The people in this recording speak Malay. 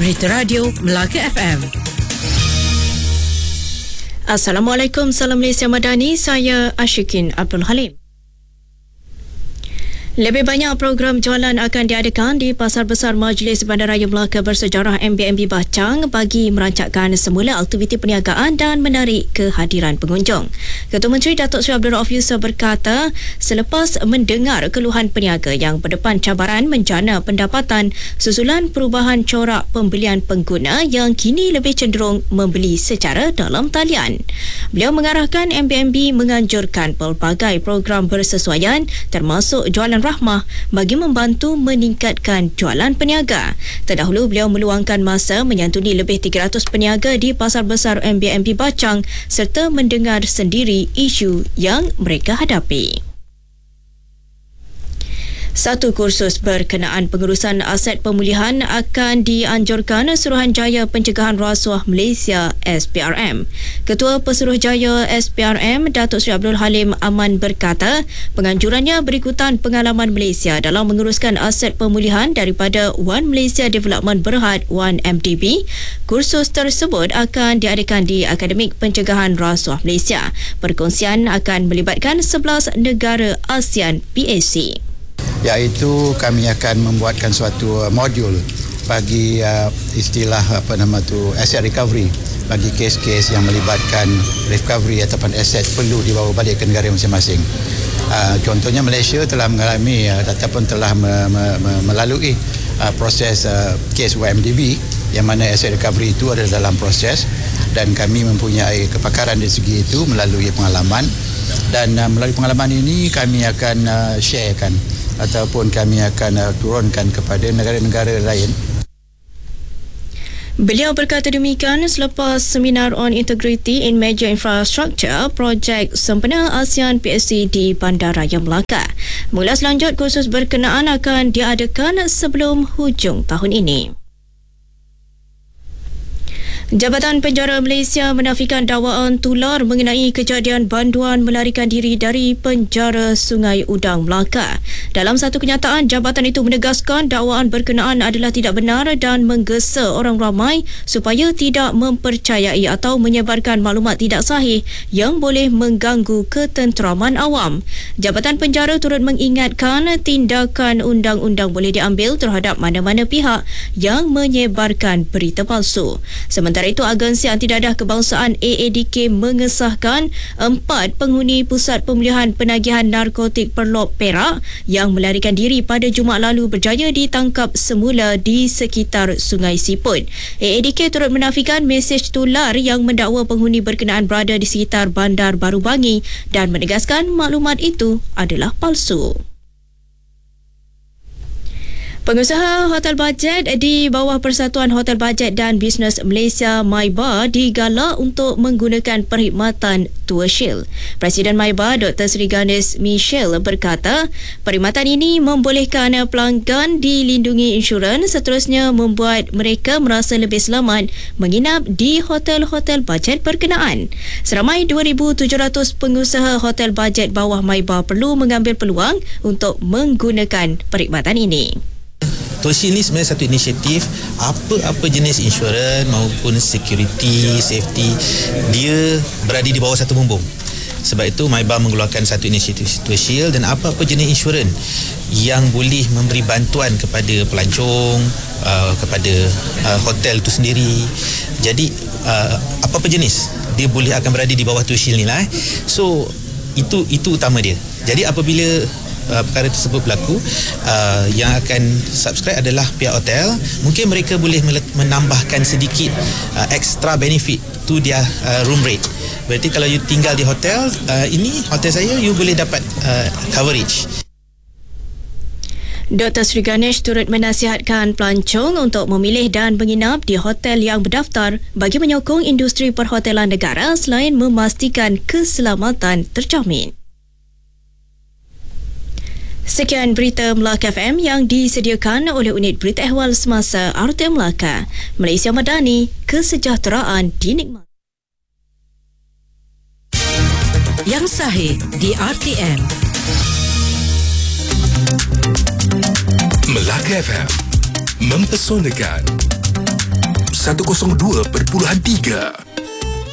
Berita Radio Melaka FM. Assalamualaikum, salam Malaysia Madani. Saya Ashikin Abdul Halim. Lebih banyak program jualan akan diadakan di Pasar Besar Majlis Bandaraya Melaka Bersejarah MBMB Bachang bagi merancangkan semula aktiviti perniagaan dan menarik kehadiran pengunjung. Ketua Menteri Datuk Seri Abdul Rauf Yusof berkata, selepas mendengar keluhan peniaga yang berdepan cabaran menjana pendapatan susulan perubahan corak pembelian pengguna yang kini lebih cenderung membeli secara dalam talian. Beliau mengarahkan MBMB menganjurkan pelbagai program bersesuaian termasuk jualan rahmah bagi membantu meningkatkan jualan peniaga. Terdahulu beliau meluangkan masa menyantuni lebih 300 peniaga di Pasar Besar MBMB Bachang serta mendengar sendiri isu yang mereka hadapi. Satu kursus berkenaan pengurusan aset pemulihan akan dianjurkan Suruhanjaya Pencegahan Rasuah Malaysia SPRM. Ketua Pesuruhjaya SPRM Datuk Seri Abdul Halim Aman berkata, penganjurannya berikutan pengalaman Malaysia dalam menguruskan aset pemulihan daripada One Malaysia Development Berhad 1MDB. Kursus tersebut akan diadakan di Akademik Pencegahan Rasuah Malaysia. Perkongsian akan melibatkan 11 negara ASEAN PAC. Iaitu kami akan membuatkan suatu modul bagi istilah asset recovery bagi kes-kes yang melibatkan recovery ataupun aset perlu dibawa balik ke negara masing-masing. Contohnya Malaysia telah mengalami ataupun telah melalui proses kes YMDB yang mana asset recovery itu adalah dalam proses, dan kami mempunyai kepakaran di segi itu melalui pengalaman, dan melalui pengalaman ini kami akan sharekan ataupun kami akan turunkan kepada negara-negara lain. Beliau berkata demikian selepas seminar on integrity in major infrastructure projek sempena ASEAN PSC di Bandaraya Melaka. Mengulas lanjut, kursus berkenaan akan diadakan sebelum hujung tahun ini. Jabatan Penjara Malaysia menafikan dakwaan tular mengenai kejadian banduan melarikan diri dari penjara Sungai Udang Melaka. Dalam satu kenyataan, jabatan itu menegaskan dakwaan berkenaan adalah tidak benar dan menggesa orang ramai supaya tidak mempercayai atau menyebarkan maklumat tidak sahih yang boleh mengganggu ketenteraman awam. Jabatan Penjara turut mengingatkan tindakan undang-undang boleh diambil terhadap mana-mana pihak yang menyebarkan berita palsu. Sementara itu, Agensi Antidadah Kebangsaan AADK mengesahkan 4 penghuni Pusat Pemulihan Penagihan Narkotik Perlop Perak yang melarikan diri pada Jumaat lalu berjaya ditangkap semula di sekitar Sungai Siput. AADK turut menafikan mesej tular yang mendakwa penghuni berkenaan berada di sekitar Bandar Baru Bangi dan menegaskan maklumat itu adalah palsu. Pengusaha hotel bajet di bawah Persatuan Hotel Bajet dan Bisnes Malaysia MYBA digalak untuk menggunakan perkhidmatan Tour Shield. Presiden MYBA Dr. Sri Ganesh Michelle berkata, perkhidmatan ini membolehkan pelanggan dilindungi insurans, seterusnya membuat mereka merasa lebih selamat menginap di hotel-hotel bajet berkenaan. Seramai 2,700 pengusaha hotel bajet bawah MYBA perlu mengambil peluang untuk menggunakan perkhidmatan ini. Tour Shield ni sebenarnya satu inisiatif, apa-apa jenis insurans maupun security, safety, dia berada di bawah satu bumbung. Sebab itu MYBA mengeluarkan satu inisiatif Tour Shield, dan apa-apa jenis insurans yang boleh memberi bantuan kepada pelancong, kepada hotel itu sendiri. Jadi apa-apa jenis dia boleh akan berada di bawah Tour Shield ni lah. So itu utama dia. Jadi apabila perkara tersebut berlaku, yang akan subscribe adalah pihak hotel. Mungkin mereka boleh menambahkan sedikit extra benefit to their room rate. Berarti kalau you tinggal di hotel, ini hotel saya, you boleh dapat coverage. Dr. Sri Ganesh turut menasihatkan pelancong untuk memilih dan menginap di hotel yang berdaftar bagi menyokong industri perhotelan negara selain memastikan keselamatan terjamin. Sekian berita Melaka FM yang disediakan oleh unit berita ehwal semasa RTM Melaka. Malaysia Madani, kesejahteraan dinikmati. Yang sahih di RTM. Melaka FM mempesonakan. 102.3.